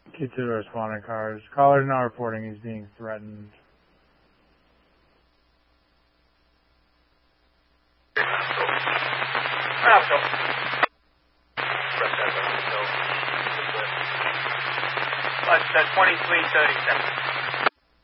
Get to the responding cars. Caller is now reporting he's being threatened. But 2337.